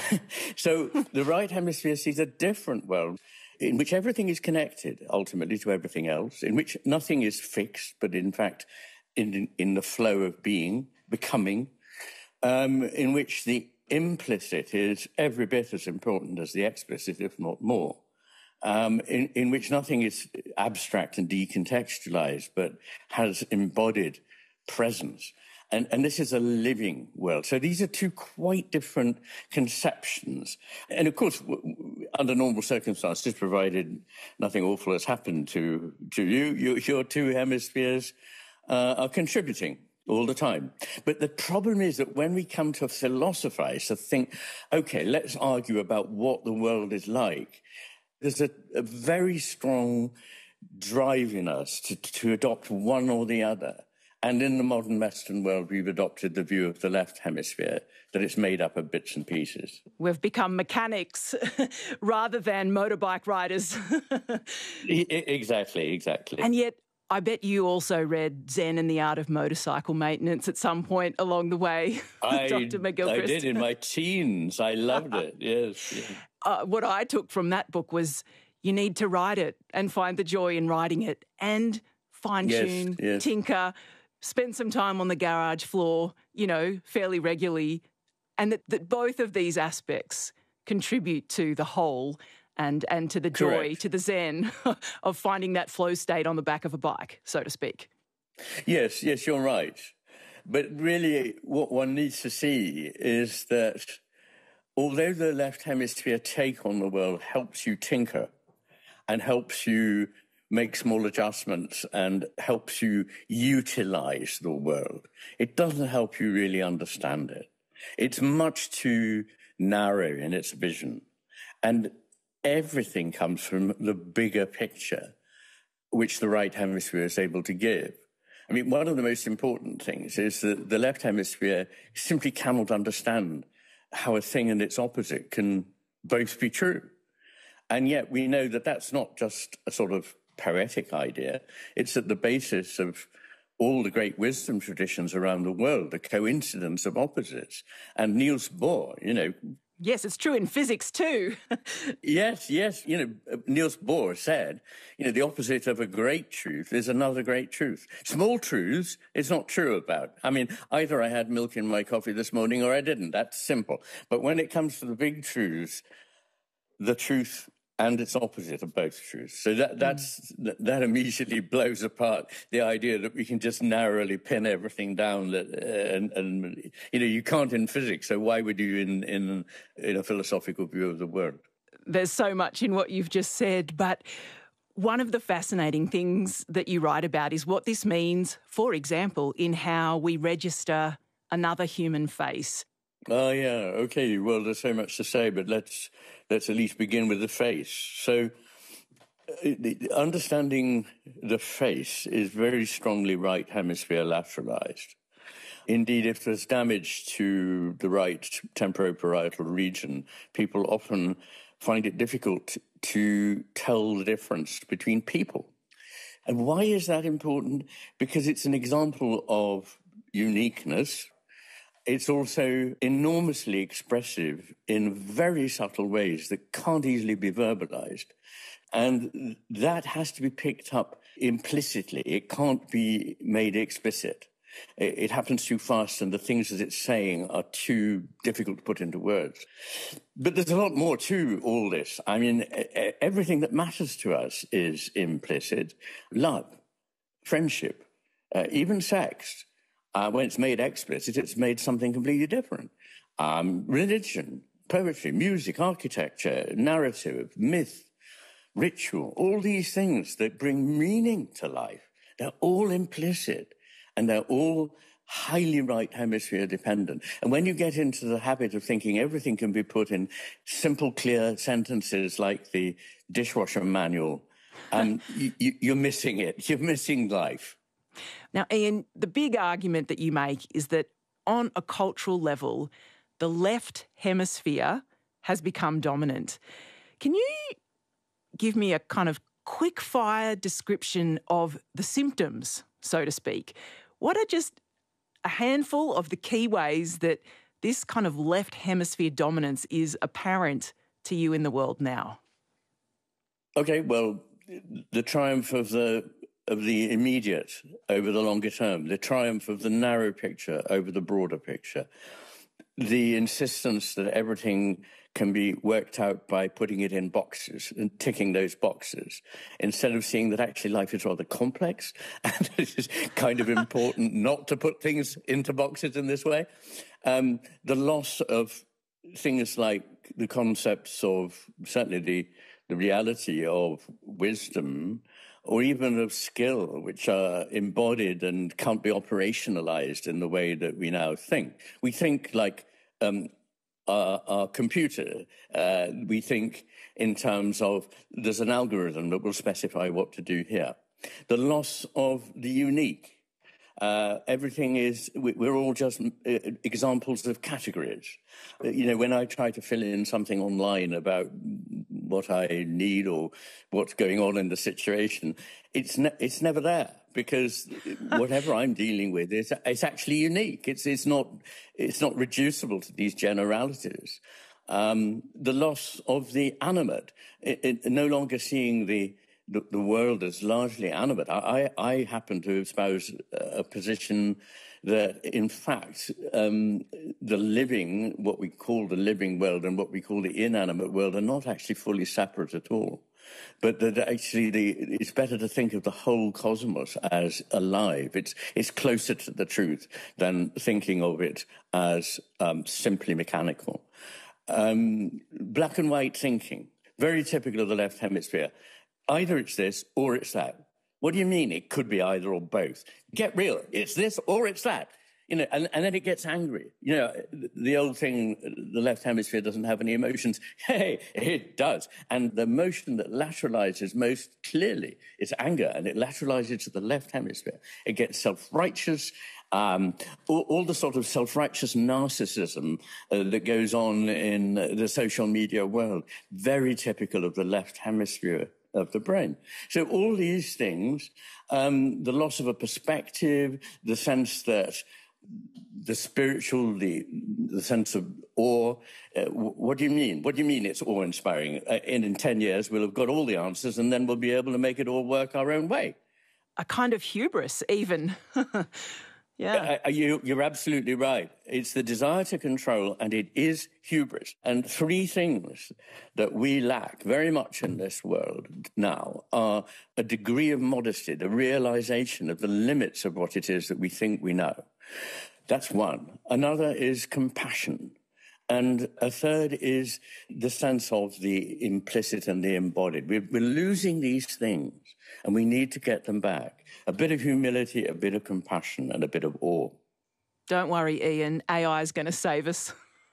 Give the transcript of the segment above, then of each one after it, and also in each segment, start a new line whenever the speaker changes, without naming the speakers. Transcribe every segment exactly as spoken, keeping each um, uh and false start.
So the right hemisphere sees a different world in which everything is connected ultimately to everything else, in which nothing is fixed, but in fact in, in the flow of being, becoming, um, in which the implicit is every bit as important as the explicit, if not more, um, in, in which nothing is abstract and decontextualized, but has embodied presence. And, and this is a living world. So these are two quite different conceptions. And of course, w- w- under normal circumstances, provided nothing awful has happened to, to you, your, your two hemispheres uh, are contributing all the time. But the problem is that when we come to philosophize, to think, okay, let's argue about what the world is like, there's a, a very strong drive in us to, to adopt one or the other. And in the modern Western world, we've adopted the view of the left hemisphere, that it's made up of bits and pieces.
We've become mechanics rather than motorbike riders.
e- exactly, exactly.
And yet, I bet you also read Zen and the Art of Motorcycle Maintenance at some point along the way,
I,
Doctor McGilchrist.
I did in my teens. I loved it, yes. yes.
Uh, what I took from that book was you need to write it and find the joy in writing it and fine-tune,
yes, yes.
tinker, spend some time on the garage floor, you know, fairly regularly, and that, that both of these aspects contribute to the whole and, and to the joy,
Correct.
to the zen of finding that flow state on the back of a bike, so to speak.
Yes, yes, you're right. But really what one needs to see is that although the left hemisphere take on the world helps you tinker and helps you make small adjustments and helps you utilize the world, it doesn't help you really understand it. It's much too narrow in its vision. And everything comes from the bigger picture, which the right hemisphere is able to give. I mean, one of the most important things is that the left hemisphere simply cannot understand how a thing and its opposite can both be true. And yet we know that that's not just a sort of poetic idea. It's at the basis of all the great wisdom traditions around the world, the coincidence of opposites. And Niels Bohr, you know...
Yes, it's true in physics too.
yes, yes. You know, Niels Bohr said, you know, the opposite of a great truth is another great truth. Small truths, it's not true about. I mean, either I had milk in my coffee this morning or I didn't. That's simple. But when it comes to the big truths, the truth and its opposite are both truths. So that that's mm. that immediately blows apart the idea that we can just narrowly pin everything down. That uh, and, and you know you can't in physics. So why would you in in in a philosophical view of the world?
There's so much in what you've just said, but one of the fascinating things that you write about is what this means, for example, in how we register another human face.
Oh, yeah. Okay. Well, there's so much to say, but let's let's at least begin with the face. So uh, understanding the face is very strongly right hemisphere lateralized. Indeed, if there's damage to the right temporoparietal region, people often find it difficult to tell the difference between people. And why is that important? Because it's an example of uniqueness. It's also enormously expressive in very subtle ways that can't easily be verbalized. And that has to be picked up implicitly. It can't be made explicit. It happens too fast, and the things that it's saying are too difficult to put into words. But there's a lot more to all this. I mean, everything that matters to us is implicit. Love, friendship, uh, even sex. Uh, when it's made explicit, it's made something completely different. Um, religion, poetry, music, architecture, narrative, myth, ritual, all these things that bring meaning to life, they're all implicit, and they're all highly right hemisphere dependent. And when you get into the habit of thinking everything can be put in simple, clear sentences like the dishwasher manual, um, you, you, you're missing it. You're missing life.
Now, Ian, the big argument that you make is that on a cultural level, the left hemisphere has become dominant. Can you give me a kind of quick-fire description of the symptoms, so to speak? What are just a handful of the key ways that this kind of left hemisphere dominance is apparent to you in the world now?
Okay, well, the triumph of the of the immediate over the longer term, the triumph of the narrow picture over the broader picture, the insistence that everything can be worked out by putting it in boxes and ticking those boxes, instead of seeing that actually life is rather complex and it is kind of important not to put things into boxes in this way. Um, the loss of things like the concepts of, certainly the, the reality of wisdom, or even of skill, which are embodied and can't be operationalized in the way that we now think. We think like um, our, our computer. Uh, we think in terms of there's an algorithm that will specify what to do here. The loss of the unique. Uh, everything is, we're all just examples of categories. You know, when I try to fill in something online about what I need or what's going on in the situation, it's ne- it's never there, because whatever I'm dealing with is it's actually unique. It's it's not it's not reducible to these generalities. Um, the loss of the animate, it, it, no longer seeing the The, the world is largely animate. I, I happen to espouse a position that, in fact, um, the living, what we call the living world and what we call the inanimate world are not actually fully separate at all. But that actually the, it's better to think of the whole cosmos as alive. It's, it's closer to the truth than thinking of it as um, simply mechanical. Um, black and white thinking, very typical of the left hemisphere. Either it's this or it's that. What do you mean it could be either or both? Get real. It's this or it's that. You know, and, and then it gets angry. You know, the old thing, the left hemisphere doesn't have any emotions. Hey, it does. And the emotion that lateralizes most clearly is anger, and it lateralizes to the left hemisphere. It gets self-righteous. Um, all, all the sort of self-righteous narcissism uh, that goes on in the social media world, very typical of the left hemisphere of the brain. So all these things, um, the loss of a perspective, the sense that the spiritual, the, the sense of awe, uh, what do you mean? What do you mean it's awe-inspiring? Uh, in, in ten years, we'll have got all the answers, and then we'll be able to make it all work our own way.
A kind of hubris, even. Yeah.
Uh, you, you're absolutely right. It's the desire to control, and it is hubris. And three things that we lack very much in this world now are a degree of modesty, the realization of the limits of what it is that we think we know. That's one. Another is compassion. And a third is the sense of the implicit and the embodied. We're, we're losing these things, and we need to get them back. A bit of humility, a bit of compassion, and a bit of awe.
Don't worry, Ian. A I is going to save us.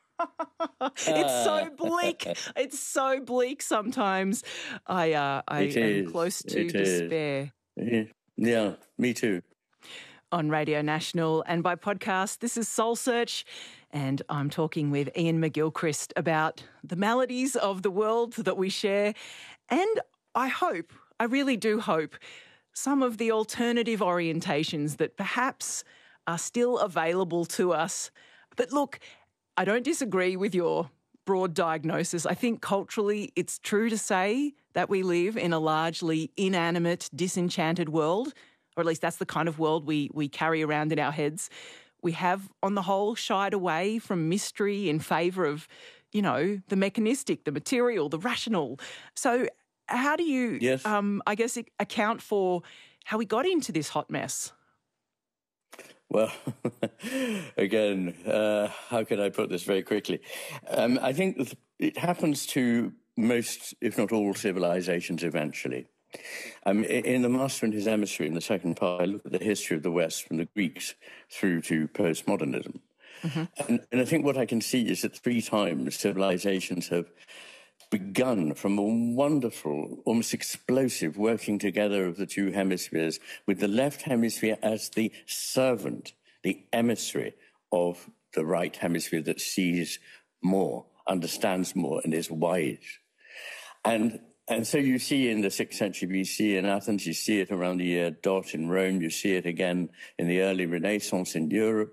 It's so bleak. It's so bleak sometimes. I, uh, I
it
am
is.
close to
it
despair.
Is. Yeah, me too.
On Radio National and by podcast, this is Soul Search, and I'm talking with Ian McGilchrist about the maladies of the world that we share, and I hope, I really do hope, some of the alternative orientations that perhaps are still available to us. But look, I don't disagree with your broad diagnosis. I think culturally it's true to say that we live in a largely inanimate, disenchanted world, or at least that's the kind of world we, we carry around in our heads. We have, on the whole, shied away from mystery in favour of, you know, the mechanistic, the material, the rational. So how do you,
yes.
um, I guess, account for how we got into this hot mess?
Well, again, uh, how can I put this very quickly? Um, I think it happens to most, if not all, civilizations eventually. Um, in The Master and His Emissary, in the second part, I look at the history of the West from the Greeks through to postmodernism. Mm-hmm. And, and I think what I can see is that three times civilizations have begun from a wonderful, almost explosive working together of the two hemispheres, with the left hemisphere as the servant, the emissary of the right hemisphere that sees more, understands more, and is wise. And And so you see in the sixth century B C in Athens, you see it around the year dot in Rome, you see it again in the early Renaissance in Europe.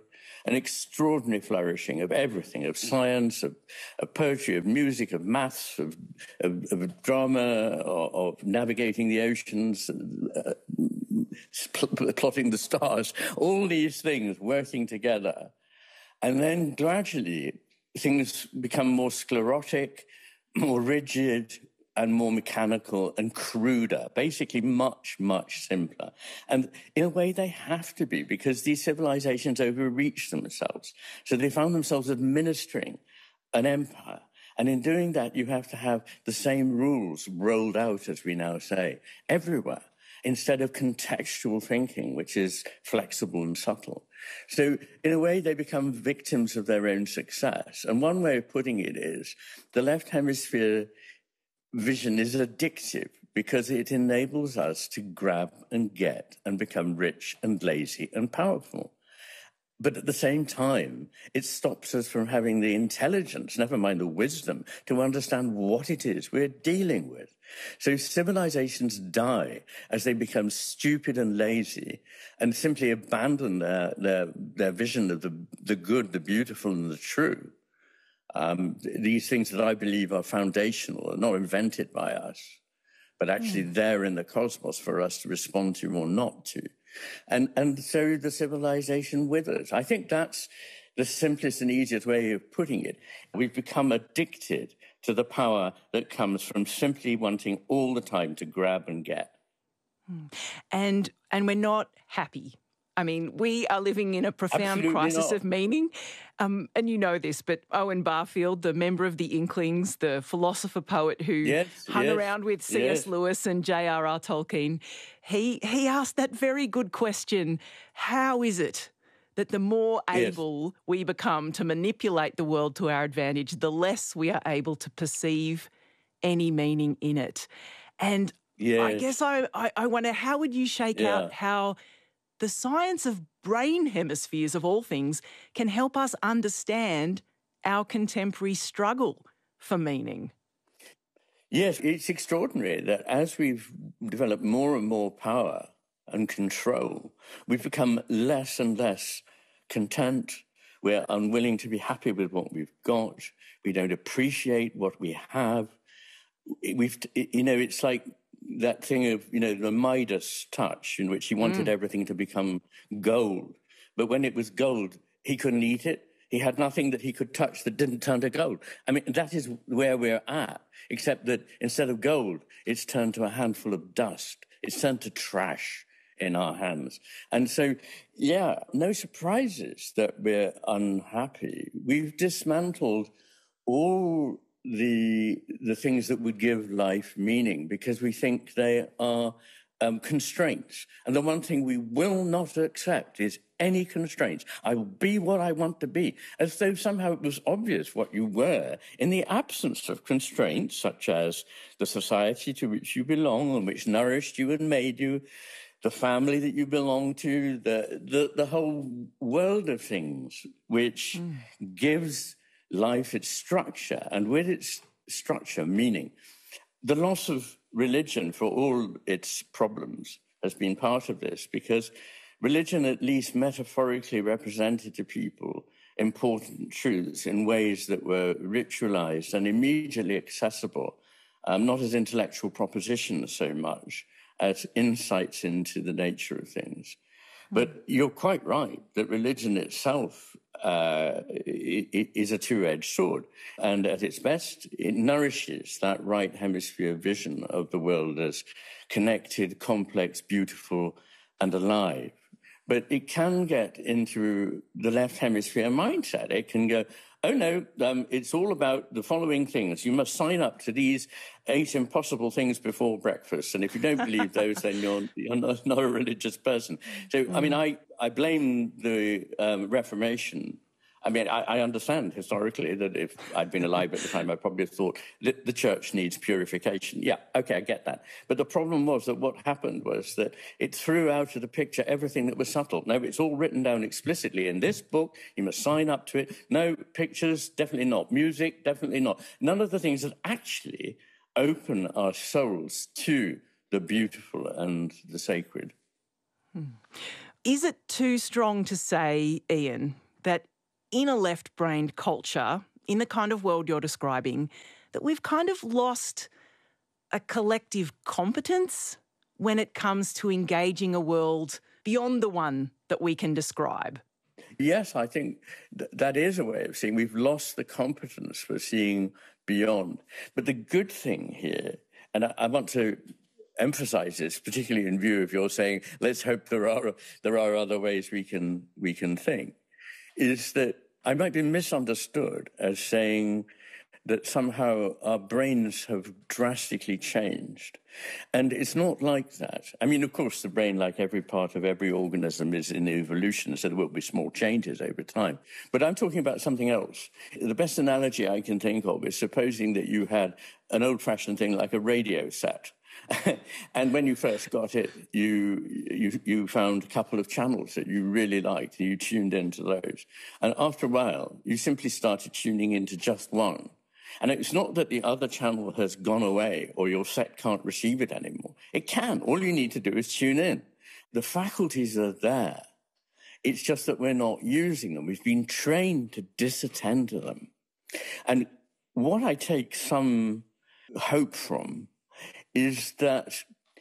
an extraordinary flourishing of everything, of science, of, of poetry, of music, of maths, of, of, of drama, of, of navigating the oceans, uh, plotting the stars, all these things working together. And then gradually things become more sclerotic, more rigid, and more mechanical and cruder, basically much, much simpler. And in a way, they have to be, because these civilizations overreach themselves. So they found themselves administering an empire. And in doing that, you have to have the same rules rolled out, as we now say, everywhere, instead of contextual thinking, which is flexible and subtle. So in a way, they become victims of their own success. And one way of putting it is the left hemisphere vision is addictive because it enables us to grab and get and become rich and lazy and powerful. But at the same time, it stops us from having the intelligence, never mind the wisdom, to understand what it is we're dealing with. So civilizations die as they become stupid and lazy and simply abandon their, their, their vision of the, the good, the beautiful, and the true. Um, these things that I believe are foundational are not invented by us, but actually mm. there in the cosmos for us to respond to or not to. And, and so the civilization withers. I think that's the simplest and easiest way of putting it. We've become addicted to the power that comes from simply wanting all the time to grab and get.
And, and we're not happy. I mean, we are living in a profound
Absolutely
crisis
not.
of meaning. Um, and you know this, but Owen Barfield, the member of the Inklings, the philosopher-poet who
yes,
hung
yes,
around with C S
yes.
Lewis and J R R Tolkien, he, he asked that very good question, how is it that the more able yes. we become to manipulate the world to our advantage, the less we are able to perceive any meaning in it? And yes. I guess I, I, I wonder, how would you shake yeah. out how the science of brain hemispheres, of all things, can help us understand our contemporary struggle for meaning?
Yes, it's extraordinary that as we've developed more and more power and control, we've become less and less content. We're unwilling to be happy with what we've got. We don't appreciate what we have. We've, you know, it's like that thing of, you know, the Midas touch, in which he wanted mm. everything to become gold. But when it was gold, he couldn't eat it. He had nothing that he could touch that didn't turn to gold. I mean, that is where we're at, except that instead of gold, it's turned to a handful of dust. It's turned to trash in our hands. And so, yeah, no surprises that we're unhappy. We've dismantled all the the things that would give life meaning because we think they are um, constraints. And the one thing we will not accept is any constraints. I will be what I want to be, as though somehow it was obvious what you were in the absence of constraints, such as the society to which you belong and which nourished you and made you, the family that you belong to, the the, the whole world of things which mm. gives life its structure, and with its structure, meaning. The loss of religion, for all its problems, has been part of this, because religion at least metaphorically represented to people important truths in ways that were ritualized and immediately accessible, um, not as intellectual propositions so much as insights into the nature of things. But you're quite right that religion itself uh, is a two-edged sword. And at its best, it nourishes that right hemisphere vision of the world as connected, complex, beautiful, and alive. But it can get into the left hemisphere mindset. It can go, oh, no, um, it's all about the following things. You must sign up to these eight impossible things before breakfast. And if you don't believe those, then you're, you're not, not a religious person. So, mm. I mean, I, I blame the um, Reformation. I mean, I, I understand historically that if I'd been alive at the time, I probably thought that the church needs purification. Yeah, okay, I get that. But the problem was that what happened was that it threw out of the picture everything that was subtle. No, it's all written down explicitly in this book. You must sign up to it. No, pictures, definitely not. Music, definitely not. None of the things that actually open our souls to the beautiful and the sacred.
Hmm. Is it too strong to say, Ian, that in a left-brained culture, in the kind of world you're describing, that we've kind of lost a collective competence when it comes to engaging a world beyond the one that we can describe?
Yes, I think th- that is a way of seeing. We've lost the competence for seeing beyond. But the good thing here, and I, I want to emphasize this, particularly in view of your saying, let's hope there are there are other ways we can we can think, is that I might be misunderstood as saying that somehow our brains have drastically changed. And it's not like that. I mean, of course, the brain, like every part of every organism, is in evolution, so there will be small changes over time. But I'm talking about something else. The best analogy I can think of is supposing that you had an old-fashioned thing like a radio set. And when you first got it, you, you you found a couple of channels that you really liked, and you tuned into those. And after a while, you simply started tuning into just one. And it's not that the other channel has gone away or your set can't receive it anymore. It can. All you need to do is tune in. The faculties are there. It's just that we're not using them. We've been trained to disattend to them. And what I take some hope from is that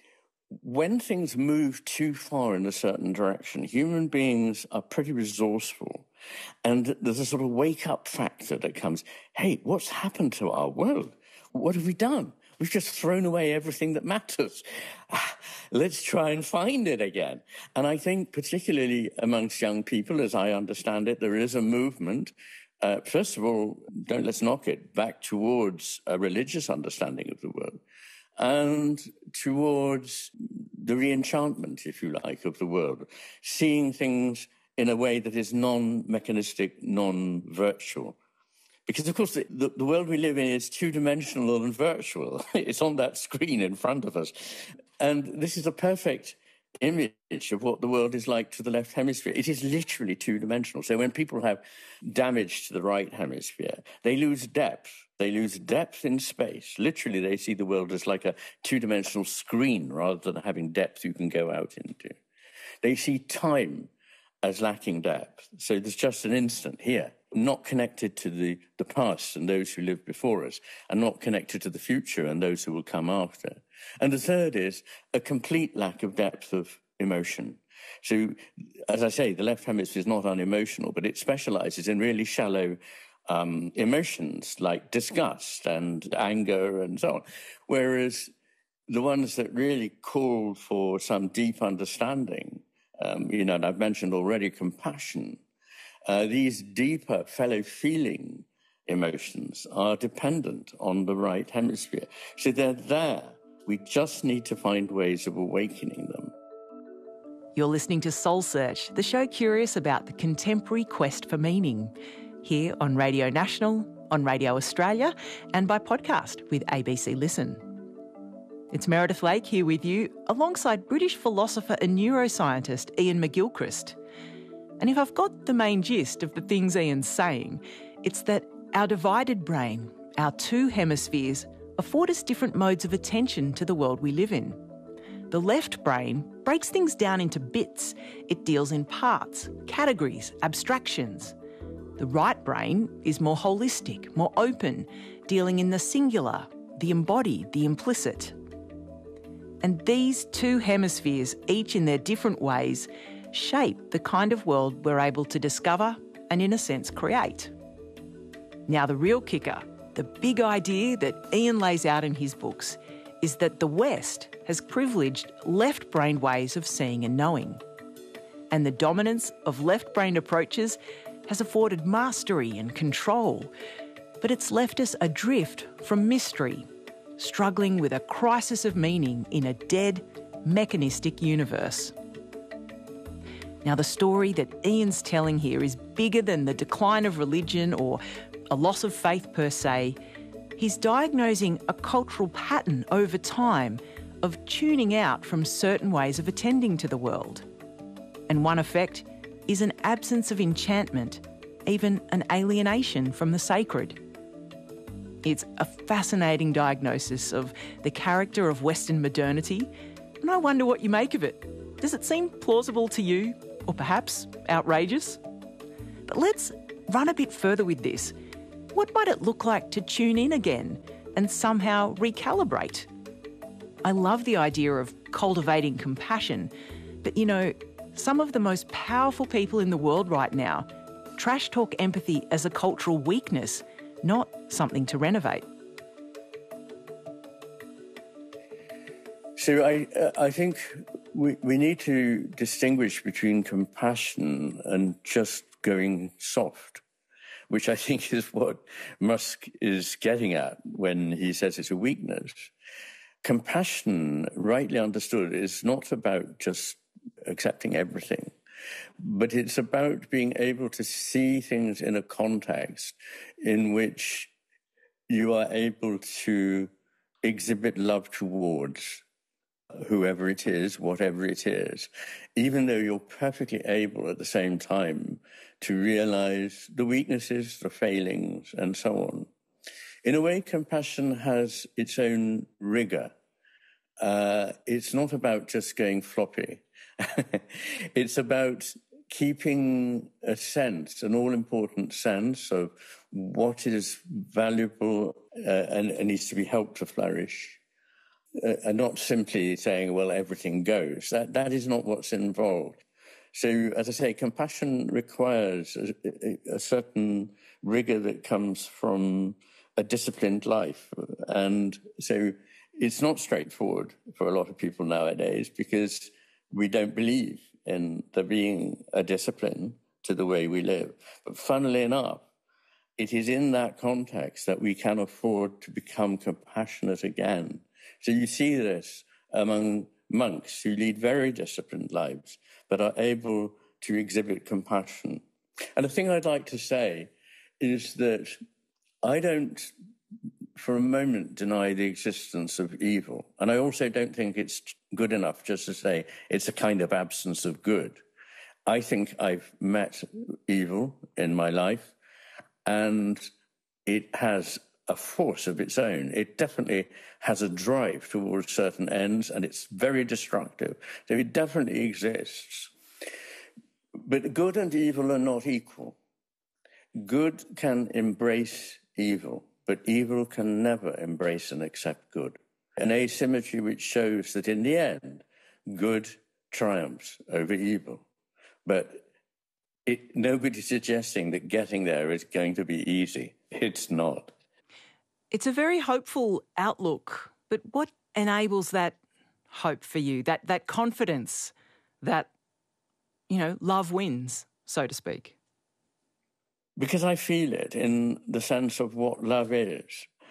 when things move too far in a certain direction, human beings are pretty resourceful. And there's a sort of wake-up factor that comes, hey, what's happened to our world? What have we done? We've just thrown away everything that matters. Let's try and find it again. And I think particularly amongst young people, as I understand it, there is a movement, uh, first of all, don't let's knock it, back towards a religious understanding of the world and towards the re-enchantment, if you like, of the world, seeing things in a way that is non-mechanistic, non-virtual. Because, of course, the, the, the world we live in is two-dimensional and virtual. It's on that screen in front of us. And this is a perfect image of what the world is like to the left hemisphere. It is literally two-dimensional. So when people have damage to the right hemisphere, they lose depth. They lose depth in space. Literally, they see the world as like a two-dimensional screen rather than having depth you can go out into. They see time as lacking depth. So there's just an instant here, not connected to the, the past and those who lived before us, and not connected to the future and those who will come after. And the third is a complete lack of depth of emotion. So, as I say, the left hemisphere is not unemotional, but it specializes in really shallow um, emotions like disgust and anger and so on, whereas the ones that really call for some deep understanding, Um, you know, and I've mentioned already compassion. Uh, these deeper fellow-feeling emotions are dependent on the right hemisphere. So they're there. We just need to find ways of awakening them.
You're listening to Soul Search, the show curious about the contemporary quest for meaning, here on Radio National, on Radio Australia, and by podcast with A B C Listen. It's Meredith Lake here with you, alongside British philosopher and neuroscientist Iain McGilchrist. And if I've got the main gist of the things Iain's saying, it's that our divided brain, our two hemispheres, afford us different modes of attention to the world we live in. The left brain breaks things down into bits. It deals in parts, categories, abstractions. The right brain is more holistic, more open, dealing in the singular, the embodied, the implicit. And these two hemispheres, each in their different ways, shape the kind of world we're able to discover and, in a sense, create. Now, the real kicker, the big idea that Iain lays out in his books, is that the West has privileged left-brained ways of seeing and knowing. And the dominance of left-brained approaches has afforded mastery and control, but it's left us adrift from mystery, struggling with a crisis of meaning in a dead, mechanistic universe. Now, the story that Iain's telling here is bigger than the decline of religion or a loss of faith per se. He's diagnosing a cultural pattern over time of tuning out from certain ways of attending to the world. And one effect is an absence of enchantment, even an alienation from the sacred. It's a fascinating diagnosis of the character of Western modernity, and I wonder what you make of it. Does it seem plausible to you, or perhaps outrageous? But let's run a bit further with this. What might it look like to tune in again and somehow recalibrate? I love the idea of cultivating compassion, but you know, some of the most powerful people in the world right now trash talk empathy as a cultural weakness, not something to renovate.
So I, uh, I think we, we need to distinguish between compassion and just going soft, which I think is what Musk is getting at when he says it's a weakness. Compassion, rightly understood, is not about just accepting everything, but it's about being able to see things in a context in which you are able to exhibit love towards whoever it is, whatever it is, even though you're perfectly able at the same time to realize the weaknesses, the failings, and so on. In a way, compassion has its own rigor. Uh, it's not about just going floppy. It's about keeping a sense, an all-important sense of what is valuable uh, and, and needs to be helped to flourish. Uh, and not simply saying, well, everything goes. That that is not what's involved. So, as I say, compassion requires a, a, a certain rigor that comes from a disciplined life. And so it's not straightforward for a lot of people nowadays because we don't believe in there being a discipline to the way we live. But funnily enough, it is in that context that we can afford to become compassionate again. So you see this among monks who lead very disciplined lives, but are able to exhibit compassion. And the thing I'd like to say is that I don't, for a moment, deny the existence of evil. And I also don't think it's good enough just to say it's a kind of absence of good. I think I've met evil in my life, and it has a force of its own. It definitely has a drive towards certain ends, and it's very destructive. So it definitely exists. But good and evil are not equal. Good can embrace evil, but evil can never embrace and accept good. An asymmetry which shows that in the end, good triumphs over evil. But it, nobody's suggesting that getting there is going to be easy. It's not.
It's a very hopeful outlook, but what enables that hope for you, that that confidence that, you know, love wins, so to speak?
Because I feel it in the sense of what love is.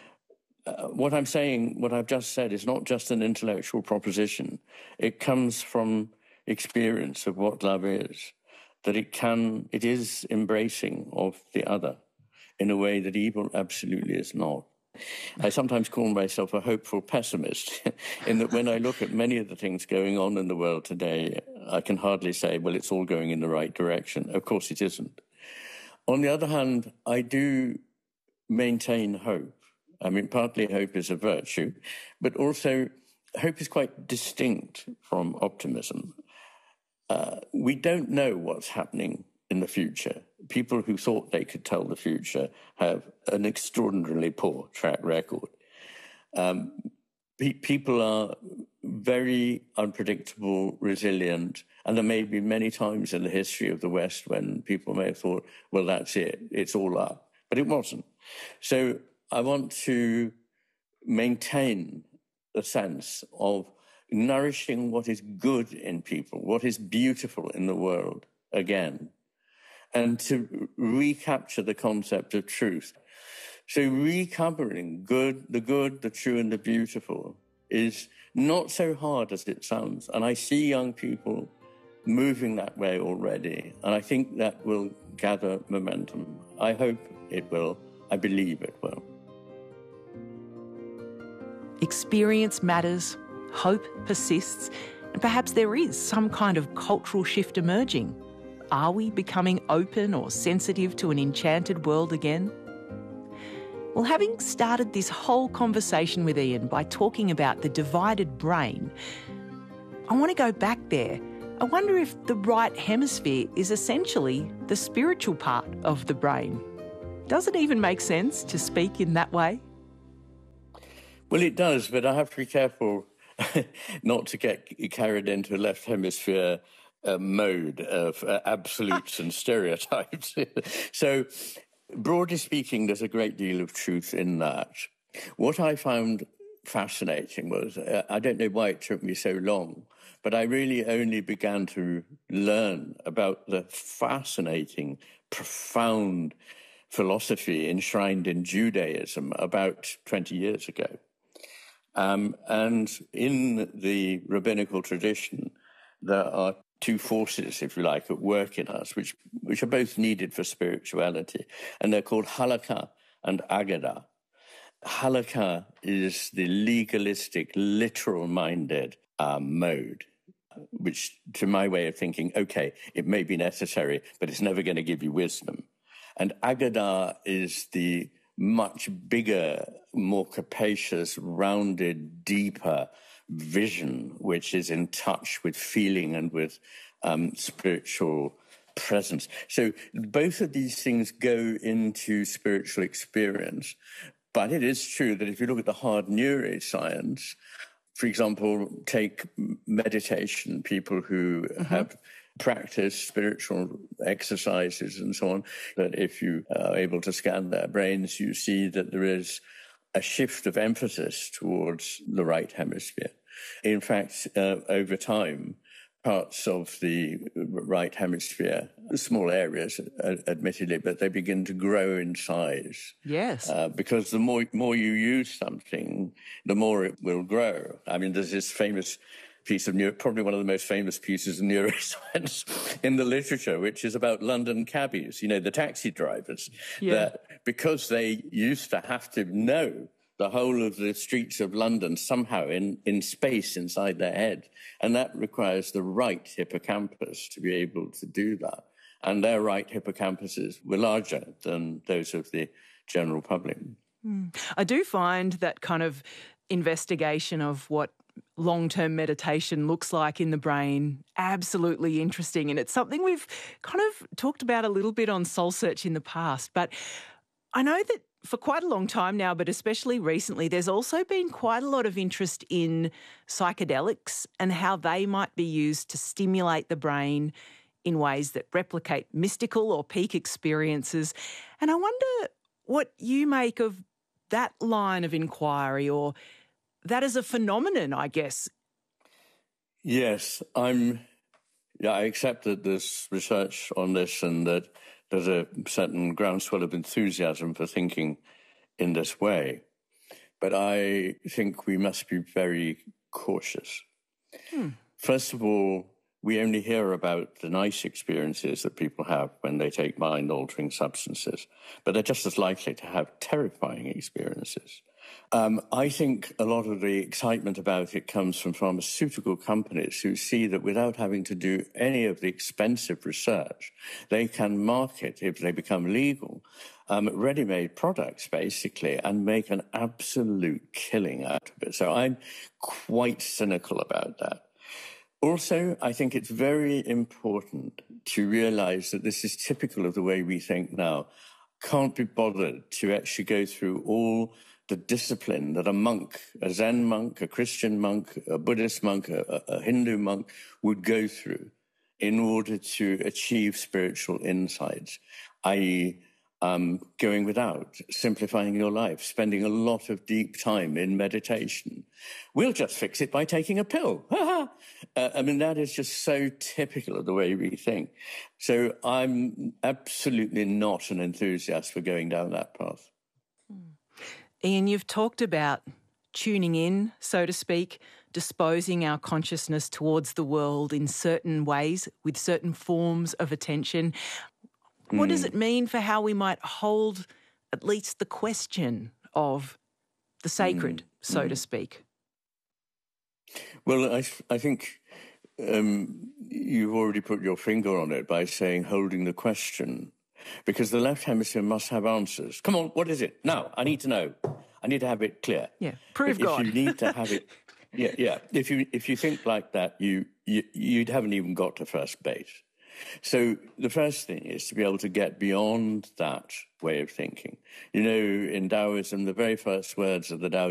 Uh, what I'm saying, what I've just said, is not just an intellectual proposition. It comes from experience of what love is, that it can, it is embracing of the other in a way that evil absolutely is not. I sometimes call myself a hopeful pessimist, in that when I look at many of the things going on in the world today, I can hardly say, well, it's all going in the right direction. Of course it isn't. On the other hand, I do maintain hope. I mean, partly hope is a virtue, but also hope is quite distinct from optimism. Uh, we don't know what's happening in the future. People who thought they could tell the future have an extraordinarily poor track record. Um, pe- people are very unpredictable, resilient, and there may be many times in the history of the West when people may have thought, well, that's it, it's all up. But it wasn't. So I want to maintain the sense of nourishing what is good in people, what is beautiful in the world again, and to recapture the concept of truth. So recovering good, the good, the true, and the beautiful is not so hard as it sounds. And I see young people moving that way already, and I think that will gather momentum. I hope it will. I believe it will.
Experience matters, hope persists, and perhaps there is some kind of cultural shift emerging. Are we becoming open or sensitive to an enchanted world again? Well, having started this whole conversation with Ian by talking about the divided brain, I want to go back there I wonder if the right hemisphere is essentially the spiritual part of the brain. Does it even make sense to speak in that way?
Well, it does, but I have to be careful not to get carried into a left hemisphere uh, mode of uh, absolutes and stereotypes. So, broadly speaking, there's a great deal of truth in that. What I found fascinating was, uh, I don't know why it took me so long, but I really only began to learn about the fascinating, profound philosophy enshrined in Judaism about twenty years ago. Um, and in the rabbinical tradition, there are two forces, if you like, at work in us, which, which are both needed for spirituality. And they're called halakha and agadah. Halakha is the legalistic, literal-minded um, mode, which, to my way of thinking, okay, it may be necessary, but it's never going to give you wisdom. And agadah is the much bigger, more capacious, rounded, deeper vision, which is in touch with feeling and with um, spiritual presence. So both of these things go into spiritual experience. But it is true that if you look at the hard neuroscience, for example, take meditation, people who mm-hmm. have practiced spiritual exercises and so on, that if you are able to scan their brains, you see that there is a shift of emphasis towards the right hemisphere. In fact, uh, over time, parts of the right hemisphere, small areas, uh, admittedly, but they begin to grow in size.
Yes.
Uh, because the more, more you use something, the more it will grow. I mean, there's this famous piece of neuro, probably one of the most famous pieces of neuroscience in the literature, which is about London cabbies, you know, the taxi drivers, yeah. that because they used to have to know the whole of the streets of London somehow in, in space inside their head. And that requires the right hippocampus to be able to do that. And their right hippocampuses were larger than those of the general public.
Mm. I do find that kind of investigation of what long-term meditation looks like in the brain absolutely interesting. And it's something we've kind of talked about a little bit on Soul Search in the past. But I know that for quite a long time now, but especially recently, there's also been quite a lot of interest in psychedelics and how they might be used to stimulate the brain in ways that replicate mystical or peak experiences. And I wonder what you make of that line of inquiry, or that as a phenomenon, I guess.
Yes, I'm. Yeah, I accept that there's research on this and that there's a certain groundswell of enthusiasm for thinking in this way. But I think we must be very cautious. Hmm. First of all, we only hear about the nice experiences that people have when they take mind-altering substances, but they're just as likely to have terrifying experiences. Um, I think a lot of the excitement about it comes from pharmaceutical companies who see that without having to do any of the expensive research, they can market, if they become legal, um, ready-made products, basically, and make an absolute killing out of it. So I'm quite cynical about that. Also, I think it's very important to realize that this is typical of the way we think now. Can't be bothered to actually go through all the discipline that a monk, a Zen monk, a Christian monk, a Buddhist monk, a, a Hindu monk would go through in order to achieve spiritual insights, that is, um, going without, simplifying your life, spending a lot of deep time in meditation. We'll just fix it by taking a pill. uh, I mean, that is just so typical of the way we think. So I'm absolutely not an enthusiast for going down that path.
Ian, you've talked about tuning in, so to speak, disposing our consciousness towards the world in certain ways with certain forms of attention. What mm. does it mean for how we might hold at least the question of the sacred, mm. so mm. to speak?
Well, I, I think um, you've already put your finger on it by saying holding the question, because the left hemisphere must have answers. Come on, what is it? Now, I need to know. I need to have it clear.
Yeah, prove
but
God.
If you need to have it, Yeah, yeah. If you if you think like that, you, you you haven't even got to first base. So the first thing is to be able to get beyond that way of thinking. You know, in Taoism, the very first words of the Tao